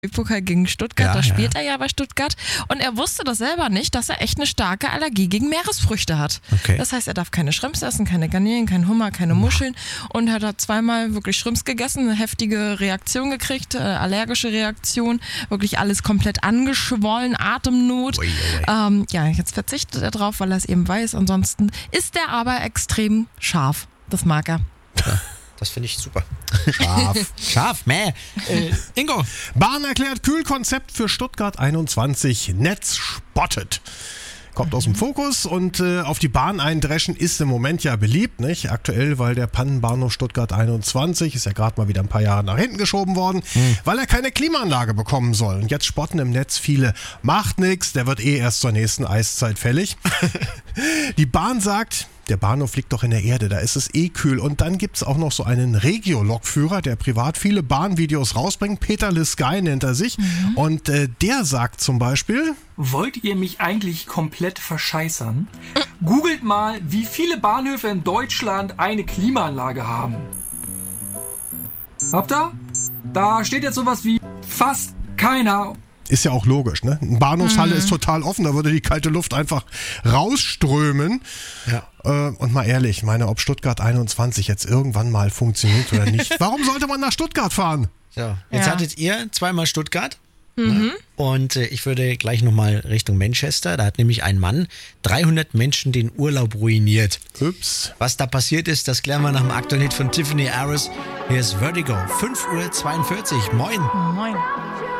Pokal gegen Stuttgart, da spielt er ja bei Stuttgart und er wusste das selber nicht, dass er echt eine starke Allergie gegen Meeresfrüchte hat. Okay. Das heißt, er darf keine Shrimps essen, keine Garnelen, kein Hummer, keine Muscheln und er hat zweimal wirklich Shrimps gegessen, eine heftige Reaktion gekriegt, allergische Reaktion, wirklich alles komplett angeschwollen, Atemnot. Jetzt verzichtet er drauf, weil er es eben weiß, ansonsten ist er aber extrem scharf, das mag er. Ja. Das finde ich super. Scharf, meh. Ingo. Bahn erklärt Kühlkonzept für Stuttgart 21. Netz spottet. Kommt aus dem Fokus und auf die Bahn eindreschen ist im Moment ja beliebt, nicht? Aktuell, weil der Pannenbahnhof Stuttgart 21 ist ja gerade mal wieder ein paar Jahre nach hinten geschoben worden, weil er keine Klimaanlage bekommen soll. Und jetzt spotten im Netz viele, macht nix, der wird erst zur nächsten Eiszeit fällig. Die Bahn sagt, der Bahnhof liegt doch in der Erde, da ist es kühl. Und dann gibt es auch noch so einen Regio-Lokführer, der privat viele Bahnvideos rausbringt. Peter Lisky nennt er sich. Und der sagt zum Beispiel: Wollt ihr mich eigentlich komplett verscheißern? Googelt mal, wie viele Bahnhöfe in Deutschland eine Klimaanlage haben. Habt ihr? Da steht jetzt sowas wie fast keiner. Ist ja auch logisch, ne? Eine Bahnhofshalle ist total offen, da würde die kalte Luft einfach rausströmen. Ja. Und mal ehrlich, ob Stuttgart 21 jetzt irgendwann mal funktioniert oder nicht. Warum sollte man nach Stuttgart fahren? So, jetzt hattet ihr zweimal Stuttgart. Ne? Und ich würde gleich nochmal Richtung Manchester. Da hat nämlich ein Mann 300 Menschen den Urlaub ruiniert. Ups. Was da passiert ist, das klären wir nach dem aktuellen Hit von Tiffany Harris. Hier ist Vertigo, 5:42 Uhr. Moin. Moin.